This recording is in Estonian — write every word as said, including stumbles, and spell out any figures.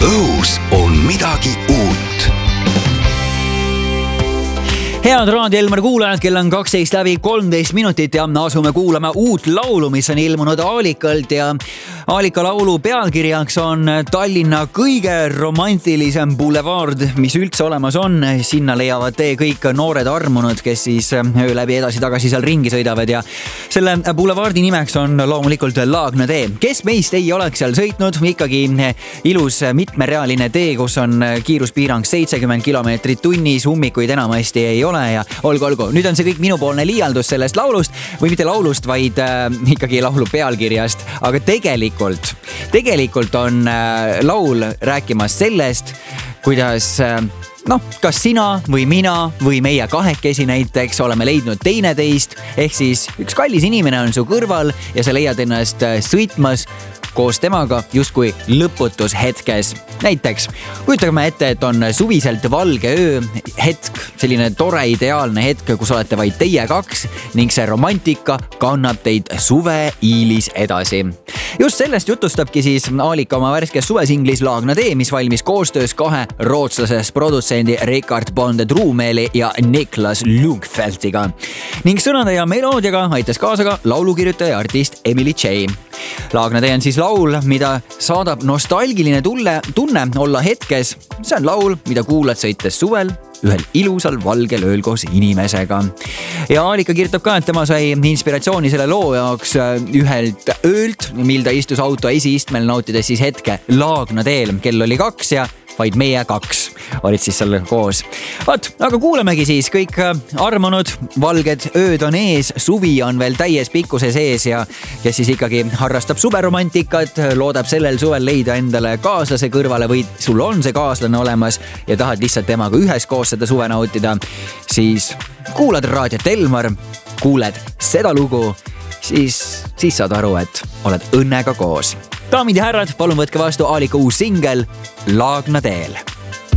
õhus on midagi uut. Head Raadio Elmar kuulajad, kell on kaksteist läbi kolmteist minutit ja asume kuulama uut laulu, mis on ilmunud Aalikalt ja Aalika laulu pealkirjaks on Tallinna kõige romantilisem boulevard, mis üldse olemas on. Sinna leiavad tee kõik noored armunud, kes siis öö läbi edasi-tagasi seal ringi sõidavad ja selle boulevardi nimeks on loomulikult Laagna tee. Kes meist ei oleks seal sõitnud? Ikkagi ilus mitmerealine tee, kus on kiiruspiirang seitsekümmend kilomeetrit tunnis, ummikuid enamasti ei ole ja olgu, olgu. Nüüd on see kõik minupoolne liialdus sellest laulust või mitte laulust, vaid äh, ikkagi laulu pealkirjast. Aga tegelikult, tegelikult on äh, laul rääkimas sellest, kuidas äh, noh, kas sina või mina või meie kahekesi näiteks oleme leidnud teineteist, ehk siis üks kallis inimene on su kõrval ja sa leiad ennast äh, sõitmas koos temaga justkui lõputus hetkes. Näiteks, kujutame ette, et on suviselt valge öö hetk, selline tore ideaalne hetk, kus olete vaid teie kaks ning see romantika kannab teid suve iilis edasi. Just sellest jutustabki siis Aalika oma värskes suvesinglis Laagna tee, mis valmis koostöös kahe rootslasest produtsendi Rikard Bonde-Truumeli ja Niklas Lugfeltiga. Ning sõnade ja meloodiaga aitas kaasa ka laulukirjutaja ja artist Emily J. Laagna tee on siis laul, mida saadab nostalgiline tulle, tunne olla hetkes. See on laul, mida kuulad sõites suvel ühel ilusal valgel ööl koos inimesega. Ja Aalika kirjutab ka, et tema sai inspiratsiooni selle loo jaoks ühelt öölt, mil ta istus auto esiistmel, nautides siis hetke Laagna teel. Kell oli kaks ja vaid meie kaks olid siis seal koos. Vaat, aga kuulemegi siis kõik armunud, valged ööd on ees, suvi on veel täies pikkuses ees ja kes siis ikkagi harrastab suveromantikat, loodab sellel suvel leida endale kaaslase kõrvale või sul on see kaaslane olemas ja tahad lihtsalt temaga üheskoos seda suve nautida, siis kuulad Raadiot Elmar, kuuled seda lugu, siis, siis saad aru, et oled õnnega koos. Daamid ja härrad, palun võtke vastu Aalika uus singel Laagna teel.